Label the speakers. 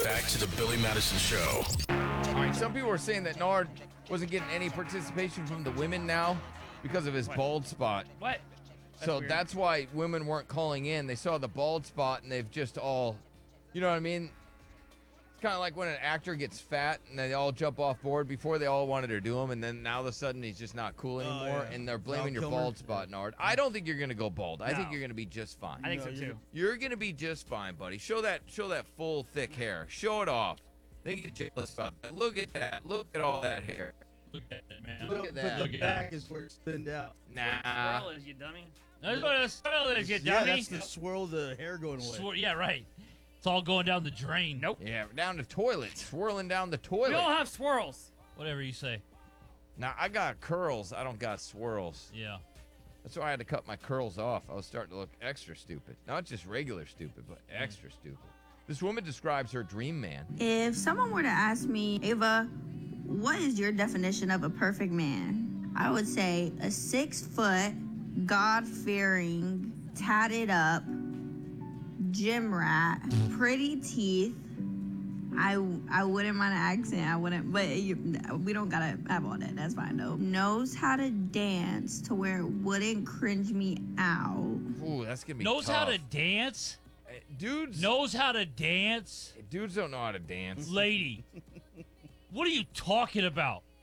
Speaker 1: Back to the Billy Madison Show.
Speaker 2: All right, some people were saying that Nard wasn't getting any participation from the women now because of his bald spot.
Speaker 3: What?
Speaker 2: So
Speaker 3: weird.
Speaker 2: that's why women weren't calling in. They saw the bald spot and they've just all, you know what I mean? It's kind of like when an actor gets fat and they all jump off board. Before they all wanted to do him, and then now all of a sudden he's just not cool anymore, and they're blaming your bald spot, Nard. I don't think you're gonna go bald. I think
Speaker 3: No.
Speaker 2: you're gonna be just fine.
Speaker 3: I think so too.
Speaker 2: You're gonna be just fine, buddy. Show that full thick hair. Show it off. They get jealous about that. Look at that. Look at all that hair.
Speaker 4: Look at that, man.
Speaker 2: Look at that.
Speaker 4: Look at
Speaker 5: Back is where it's thinned out.
Speaker 2: Nah.
Speaker 3: Swirl is, you dummy.
Speaker 4: That's what a swirl is, you
Speaker 5: Yeah,
Speaker 4: dummy.
Speaker 5: that's the swirl of the hair going away.
Speaker 4: Yeah, right. It's all going down the drain.
Speaker 3: Nope.
Speaker 2: Yeah, down the toilet, swirling down the
Speaker 3: We all
Speaker 2: toilet.
Speaker 3: have swirls.
Speaker 4: Whatever you say.
Speaker 2: Now I got curls. I don't got swirls.
Speaker 4: Yeah.
Speaker 2: That's why I had to cut my curls off. I was starting to look extra stupid. Not just regular stupid, but extra stupid. This woman describes her dream man.
Speaker 6: If someone were to ask me, Ava, what is your definition of a perfect man? I would say a 6-foot, God-fearing, tatted up, gym rat, pretty teeth. I wouldn't mind an accent. I wouldn't, but we don't gotta have all that. That's fine though. Knows how to dance to where it wouldn't cringe me out.
Speaker 2: Ooh, that's gonna be
Speaker 4: Knows
Speaker 2: tough.
Speaker 4: how to dance.
Speaker 2: Dudes.
Speaker 4: Knows how to dance.
Speaker 2: Dudes don't know how to dance.
Speaker 4: Lady. What are you talking about?